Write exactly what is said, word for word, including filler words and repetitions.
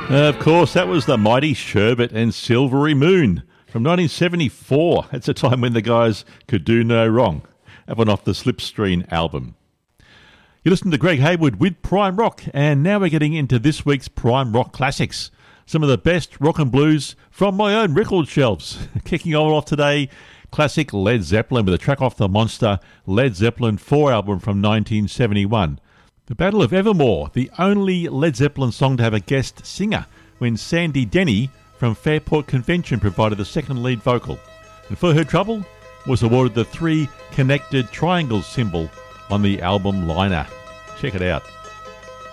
Of course, that was the mighty Sherbet and Silvery Moon from nineteen seventy-four. It's a time when the guys could do no wrong. That one off the Slipstream album. You listen to Greg Hayward with Prime Rock, and now we're getting into this week's Prime Rock Classics. Some of the best rock and blues from my own record shelves. Kicking on off today, classic Led Zeppelin with a track off the monster Led Zeppelin four album from nineteen seventy-one. The Battle of Evermore, the only Led Zeppelin song to have a guest singer, when Sandy Denny from Fairport Convention provided the second lead vocal. And For Her Trouble was awarded the three connected triangles symbol on the album liner. Check it out.